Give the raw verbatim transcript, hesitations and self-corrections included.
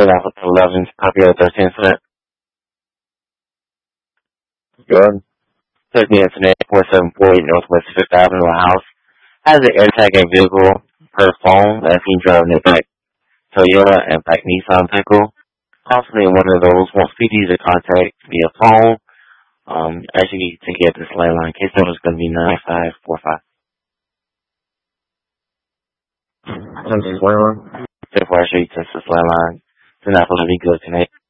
Start off with the eleven, copy of thirteen incident. Good. thirteen incident, four seven four eight Northwest Fifth Avenue, a house. Has an air tagging vehicle per phone that's being driven in back Toyota and back Nissan vehicle. Possibly one of those wants P Ds to contact via phone. Um, actually, to get this landline, case number is going to be nine five four five. This is landline. Therefore, I show you test this landline. Do not believe me, good connect.